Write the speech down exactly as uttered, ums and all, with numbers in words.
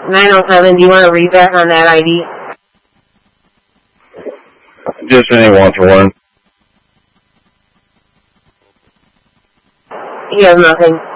nine oh seven, do you want to read that on that I D? Just any one for one. He has nothing.